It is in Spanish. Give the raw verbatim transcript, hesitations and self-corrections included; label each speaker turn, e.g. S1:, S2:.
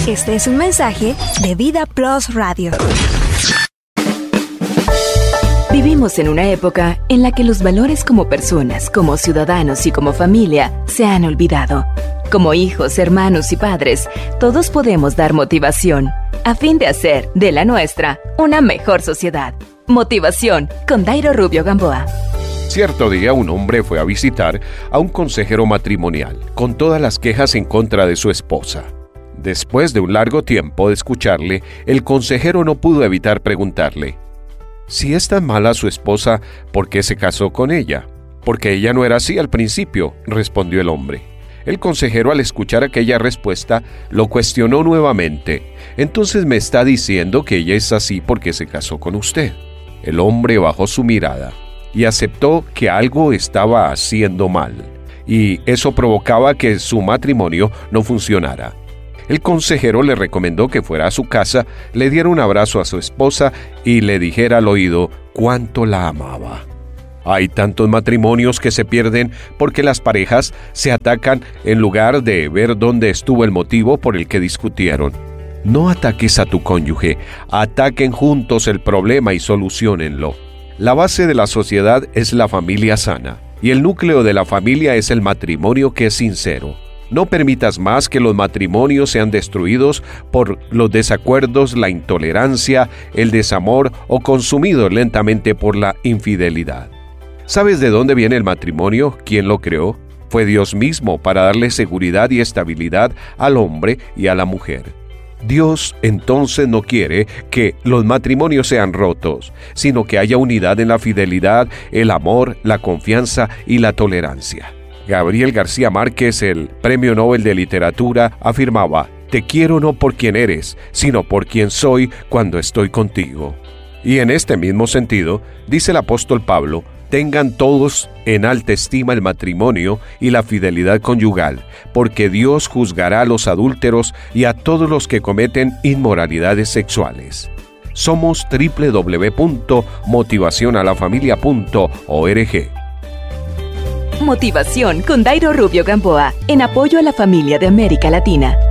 S1: Este es un mensaje de Vida Plus Radio.
S2: Vivimos en una época en la que los valores como personas, como ciudadanos y como familia se han olvidado. Como hijos, hermanos y padres, todos podemos dar motivación a fin de hacer de la nuestra una mejor sociedad. Motivación con Dairo Rubio Gamboa.
S3: Cierto día un hombre fue a visitar a un consejero matrimonial con todas las quejas en contra de su esposa. Después de un largo tiempo de escucharle, el consejero no pudo evitar preguntarle: si es tan mala su esposa, ¿por qué se casó con ella? Porque ella no era así al principio, respondió el hombre. El consejero, al escuchar aquella respuesta, lo cuestionó nuevamente. Entonces me está diciendo que ella es así porque se casó con usted. El hombre bajó su mirada y aceptó que algo estaba haciendo mal, y eso provocaba que su matrimonio no funcionara. El consejero le recomendó que fuera a su casa, le diera un abrazo a su esposa y le dijera al oído cuánto la amaba. Hay tantos matrimonios que se pierden porque las parejas se atacan en lugar de ver dónde estuvo el motivo por el que discutieron. No ataques a tu cónyuge, ataquen juntos el problema y soluciónenlo. La base de la sociedad es la familia sana, y el núcleo de la familia es el matrimonio que es sincero. No permitas más que los matrimonios sean destruidos por los desacuerdos, la intolerancia, el desamor o consumidos lentamente por la infidelidad. ¿Sabes de dónde viene el matrimonio? ¿Quién lo creó? Fue Dios mismo para darle seguridad y estabilidad al hombre y a la mujer. Dios entonces no quiere que los matrimonios sean rotos, sino que haya unidad en la fidelidad, el amor, la confianza y la tolerancia. Gabriel García Márquez, el Premio Nobel de Literatura, afirmaba: te quiero no por quien eres, sino por quien soy cuando estoy contigo. Y en este mismo sentido, dice el apóstol Pablo: tengan todos en alta estima el matrimonio y la fidelidad conyugal, porque Dios juzgará a los adúlteros y a todos los que cometen inmoralidades sexuales. Somos doble u doble u doble u punto motivación a la familia punto org.
S2: Motivación con Dairo Rubio Gamboa, en apoyo a la familia de América Latina.